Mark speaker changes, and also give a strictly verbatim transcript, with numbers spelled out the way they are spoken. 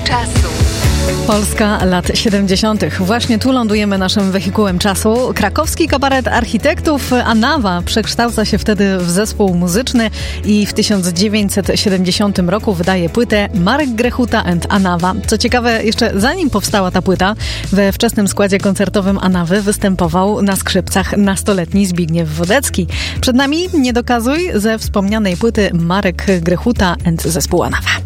Speaker 1: czasu.
Speaker 2: Polska lat siedemdziesiątych. Właśnie tu lądujemy naszym wehikułem czasu. Krakowski kabaret architektów Anawa przekształca się wtedy w zespół muzyczny i w tysiąc dziewięćset siedemdziesiątym roku wydaje płytę Marek Grechuta and Anawa. Co ciekawe, jeszcze zanim powstała ta płyta, we wczesnym składzie koncertowym Anawy występował na skrzypcach nastoletni Zbigniew Wodecki. Przed nami Nie dokazuj ze wspomnianej płyty Marek Grechuta and zespół Anawa.